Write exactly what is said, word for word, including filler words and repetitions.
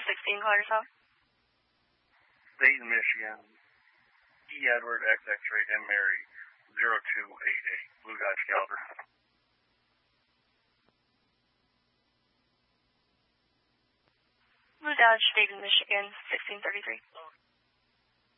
sixteen, call yourself. Dayton, Michigan. E. Edward, X X-ray, M. Mary, zero two eight eight, Blue Dodge Caliber. Blue Dodge, Dayton, Michigan, sixteen thirty-three.